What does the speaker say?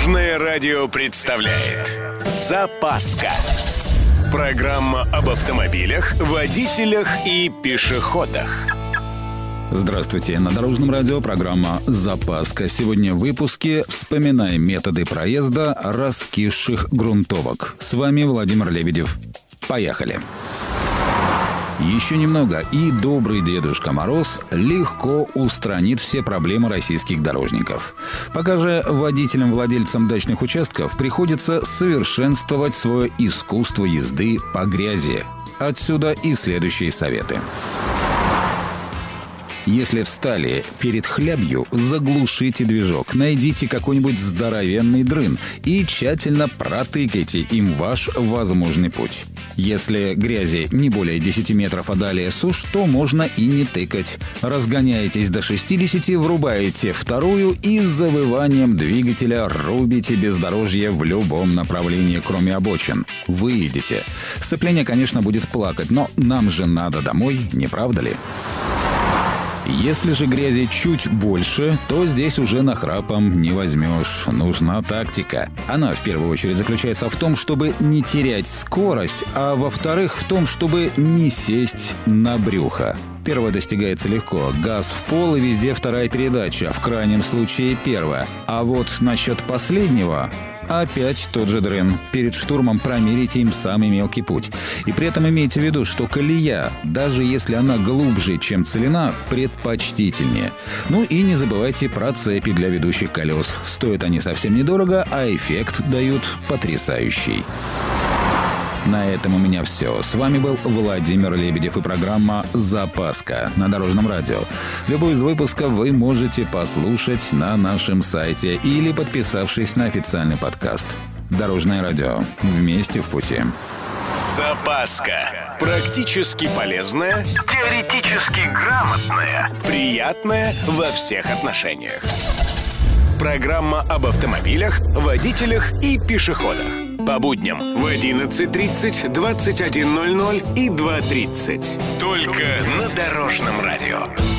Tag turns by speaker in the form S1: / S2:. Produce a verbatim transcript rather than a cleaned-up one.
S1: Дорожное радио представляет «Запаска». Программа об автомобилях, водителях и пешеходах.
S2: Здравствуйте, на Дорожном радио программа «Запаска». Сегодня в выпуске вспоминаем методы проезда раскисших грунтовок. С вами Владимир Лебедев. Поехали! Еще немного, и добрый Дедушка Мороз легко устранит все проблемы российских дорожников. Пока же водителям-владельцам дачных участков приходится совершенствовать свое искусство езды по грязи. Отсюда и следующие советы. Если встали перед хлябью, заглушите движок, найдите какой-нибудь здоровенный дрын и тщательно протыкайте им ваш возможный путь. Если грязи не более десяти метров, а далее сушь, то можно и не тыкать. Разгоняетесь до шестидесяти, врубаете вторую и с завыванием двигателя рубите бездорожье в любом направлении, кроме обочин. Выедете. Сцепление, конечно, будет плакать, но нам же надо домой, не правда ли? Если же грязи чуть больше, то здесь уже нахрапом не возьмешь. Нужна тактика. Она в первую очередь заключается в том, чтобы не терять скорость, а во-вторых, в том, чтобы не сесть на брюхо. Первое достигается легко. Газ в пол и везде вторая передача, в крайнем случае первая. А вот насчет последнего... Опять тот же дрын. Перед штурмом промерите им самый мелкий путь. И при этом имейте в виду, что колея, даже если она глубже, чем целина, предпочтительнее. Ну и не забывайте про цепи для ведущих колес. Стоят они совсем недорого, а эффект дают потрясающий. На этом у меня все. С вами был Владимир Лебедев и программа «Запаска» на Дорожном радио. Любой из выпусков вы можете послушать на нашем сайте или подписавшись на официальный подкаст. Дорожное радио. Вместе в пути.
S1: «Запаска». Практически полезная, теоретически грамотная, приятная во всех отношениях. Программа об автомобилях, водителях и пешеходах. По будням в одиннадцать тридцать, двадцать один ноль ноль и два тридцать. Только на Дорожном радио.